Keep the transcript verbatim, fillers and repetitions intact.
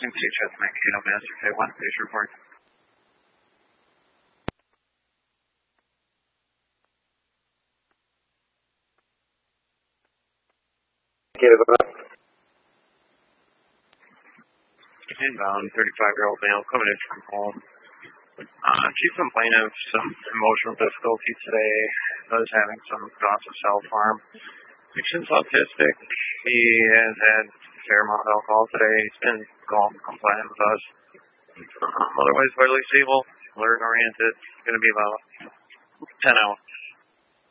Thanks, H S Mankato, Master K one, Base report. Inbound, thirty-five-year-old male coming in from home. Uh, she's complaining of some emotional difficulty today. Was having some thoughts of self-harm. Patient's autistic. He has had a fair amount of alcohol today. He's been calm, compliant with us. Um, otherwise, vitally stable, alert oriented. Going to be about ten hours.